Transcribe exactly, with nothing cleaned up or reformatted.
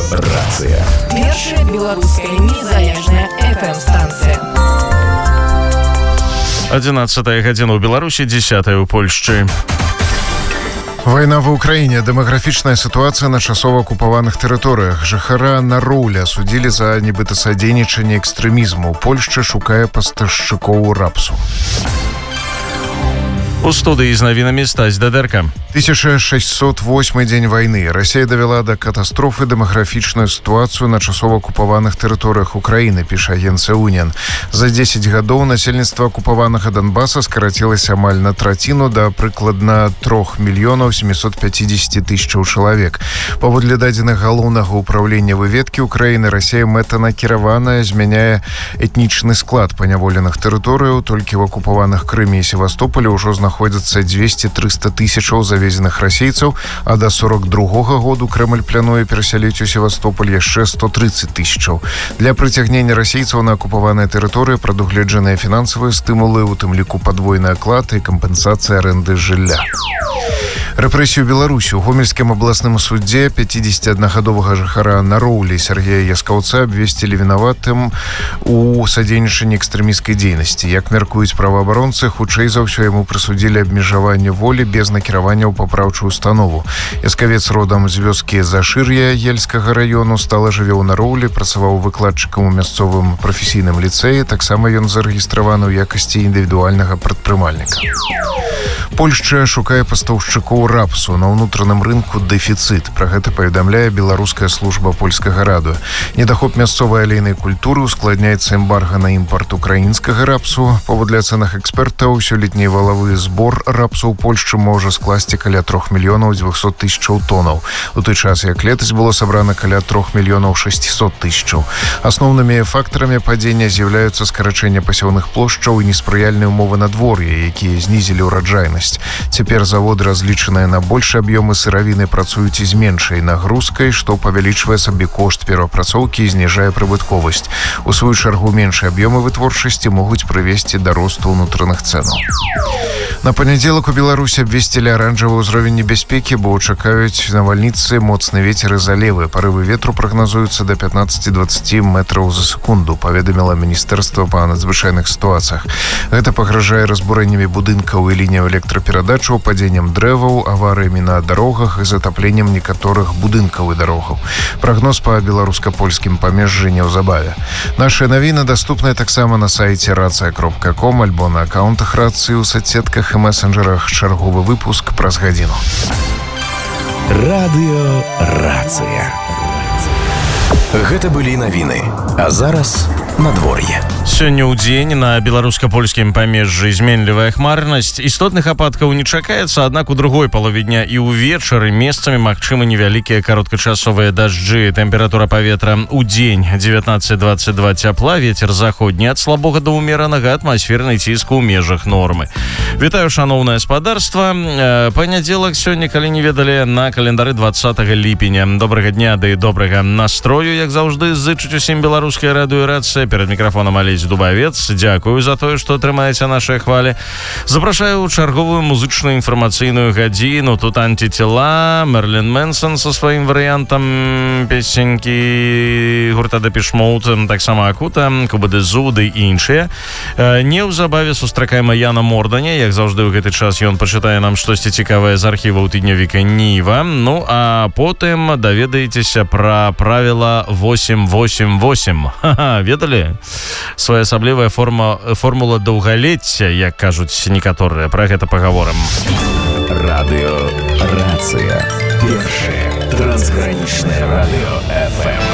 Радиорация. Першая белорусская незалежная эф эм-станция. одиннадцатая гадзіна ў Беларусі, дзесятая ў Польшчы. Вайна ва ўкраіне, дэмаграфічная сітуацыя на часова акупаваных тэрыторыях. Жыхара Нароўля судзілі за нібыта садзейнічанне экстрэмізму. Польшча шукае пастаўшчыкоў рапсу. У студыі з навінамі Стась Дадэрка. тысяча шэсцьсот восьмы дзень вайны. Расія давяла да катастрофы дэмаграфічную сітуацыю на часова акупаваных тэрыторыях Украіны, піша агенцыя Уніан. За дзесяць гадоў насельніцтва акупаванага Донбаса скарацілася амаль на траціну да прыкладна трох мільёнаў сямсот пяцьдзесят тысячаў чалавек. Паводле дадзеных галоўнага ўправлення выведкі Украіны, Расія мэтанакіраваная змяняе этнічны склад паняволеных тэрыторыяў. Толькі ў акупаваных Крыме і Севастополі ўжо знаходзяцца дзвесце-трыста тысячаў завезеных расейцаў, а да сорок другога году Крэмль плануе перасяліць у Севастополь яшчэ сто трыццаць тысячаў. Для прыцягнення расейцаў на акупаваныя тэрыторыі прадугледжаныя фінансавыя стымулы, у тым ліку падвойны аклад і кампенсацыя арэнды жылля. Рэпрэсію Беларусі. У Гомельскім абласным судзе пяцідзесяциаднагадовага жыхара Нароўлі Сергея Яскаўца абвесцілі вінаватым у садзейнічанні экстрэмісцкай дзейнасці. Як мяркуюць праваабаронцы, хутчэй за ўсё яму прысудзілі абмежаванне волі без накіравання ў папраўчую установу. Яскавец родам з вёскі Зашыр'я Ельскага раёну, стала жыве ў Нароўлі, працаваў выкладчыкам у мясцовым прафесійным ліцэі, таксама ён зарэгістраваны ў якасці індывідуальнага прадпрымальніка. Польшча шукае пастаўшчыкоў рапсу. На ўнутраным рынку дэфіцыт. Пра гэта паведамляе беларуская служба польскага радыё. Недахоп мясцовай алейнай культуры ускладняецца эмбарга на імпарт украінскага рапсу. Паводле ацэнак экспертаў, сёлетні валавы збор рапсу ў Польшчы можа скласці каля трох мільёнаў дзвюсот тысячаў тонаў. У той час, як летась было сабрана каля трох мільёнаў шэсцьсот тысячаў. Асноўнымі фактарамі падзення з'яўляюцца скарачэнне пасеўных плошчаў і неспрыяльныя ўмовы надвор'я, якія знізілі ўраджайнасць. Цяпер заводы, разлічаныя на большы аб'ёмы сыравіны, працуюць і з меншай нагрузкай, што павялічвае сабе кошт перапрацоўкі і зніжае прыбытковасць. У сваю чаргу, меншыя аб'ёмы вытворчасці могуць прывесці да росту ўнутраных цэнаў. На панядзелак у Беларусі абвесцілі аранжавы ўзровень небяспекі, бо чакаюць навальніцы, моцны вецер і залевы. Парывы ветру прагназуюцца да пятнаццаць-дваццаць метраў за секунду, паведаміла Міністэрства па надзвычайных сітуацыях. Гэта пагражае разбурэннямі будынкаў і лініяў электраперадачаў, падзеннем дрэваў, аварыямі на дарогах і затапленнем некаторых будынкаў і дарогаў. Прагноз па беларуска-польскім памежжы неўзабаве. Нашыя навіны даступныя таксама на сайце рацыя кропка ком альбо на акаунтах рацыі ў соцсетках і месенджерах. Чарговы выпуск праз гадзіну. Радыёрацыя. Гэта былі навіны. А зараз надвор'е. Сёння ў дзень на беларуска-польскім памежжы зменлівая хмарнасць. Істотных ападкаў не чакаецца, аднак у другой палове дня і ўвечары месцамі магчымы невялікія кароткачасовыя дажджы. Тэмпература паветра ў дзень дзевятнаццаць-дваццаць два цяпла, вецер заходні ад слабога да ўмеранага, атмасферны ціск у межах нормы. Вітаю, шаноўнае спадарства. Панядзелак сёння, калі не ведалі, на календары дваццатага ліпеня. Добрага дня, да і добрага настрою, як заўжды, зычуць усім беларуская радыёрацыя. Перад мікрафонам Алесь Дубавец. Дзякую за тое, што атрымаеце нашыя хвалі. Запрашаю ў чарговую музычную інфармацыйную гадзіну. Тут антитела, Мерлін Мэнсон са сваім варыянтам песенькі гурта Депеш Мод, таксама Акута, КБД Зуды і іншыя. Неўзабаве сустракаем Яна Морданя. Як заўжды ў гэты час ён пачытае нам штосьці цікавае з архіваў тыднёвіка Ніва. Ну, а потым даведаецеся пра правіла восемь восемь восемь. Ха-ха, ведалі? Своеасаблівая форма, формула даўгалецця, як кажуць некаторыя. Пра гэта пагаворым. Радыёрацыя. Першае трансгранічнае радыё эф эм.